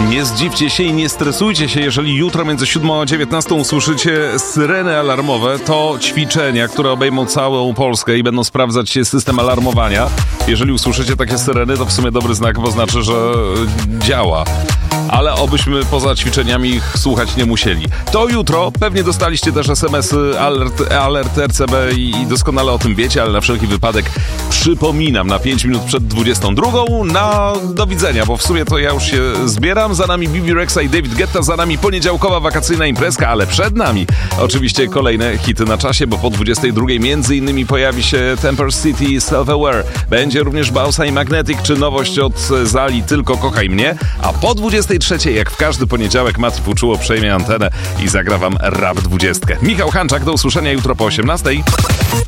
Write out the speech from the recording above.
Nie zdziwcie się i nie stresujcie się, jeżeli jutro między 7 a 19 usłyszycie syreny alarmowe. To ćwiczenia, które obejmą całą Polskę i będą sprawdzać system alarmowania. Jeżeli usłyszycie takie syreny, to w sumie dobry znak, bo znaczy, że działa. Ale obyśmy poza ćwiczeniami ich słuchać nie musieli. To jutro pewnie dostaliście też SMS-y alert RCB i doskonale o tym wiecie, ale na wszelki wypadek przypominam na 5 minut przed 22 na do widzenia, bo w sumie to ja już się zbieram. Za nami Bibi Rexa i David Guetta, za nami poniedziałkowa wakacyjna imprezka, ale przed nami oczywiście kolejne hity na czasie, bo po 22 między innymi pojawi się Temper City Self-Aware. Będzie również Bausa i Magnetic, czy nowość od Zali Tylko Kochaj Mnie, a po 23 jak w każdy poniedziałek Matt Fuczuło przejmie antenę i zagra wam Rap 20. Michał Hanczak, do usłyszenia jutro po 18.